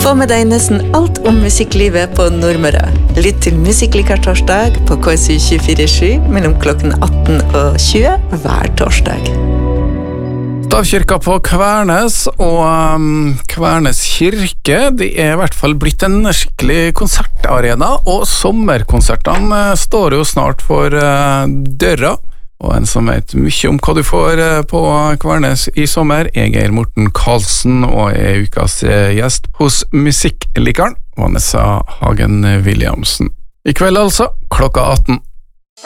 Få med deg nesten alt om musikklivet på Nordmøre. Lytt til Musikklikar torsdag på KSU 24/7 mellom klokken 18 og 20 hver torsdag. Stavkirka på Kvernes og Kvernes kirke, det I hvert fall blitt en skikkelig konsertarena, og sommerkonsertene står jo snart for døra. Og en som vet mye om hva du får på Kvernes I sommer, Geir Morten Karlsen, og ukas gjest hos musikklikeren, Vanessa Hagen Williamsen. I kveld altså, klokka 18.